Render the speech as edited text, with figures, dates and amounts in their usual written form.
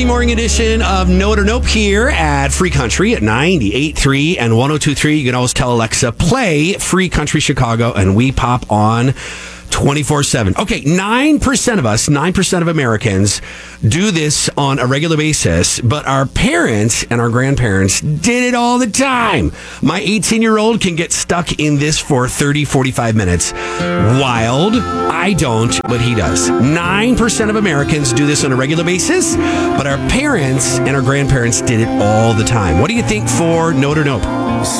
early morning edition of Note or Nope here at Free Country at 98.3 and 102.3. You can always tell Alexa, play Free Country Chicago, and we pop on 24/7. Okay, 9% of us, 9% of Americans do this on a regular basis, but our parents and our grandparents did it all the time. My 18-year-old can get stuck in this for 30, 45 minutes. Wild. I don't, but he does. 9% of Americans do this on a regular basis, but our parents and our grandparents did it all the time. What do you think for Note or Nope?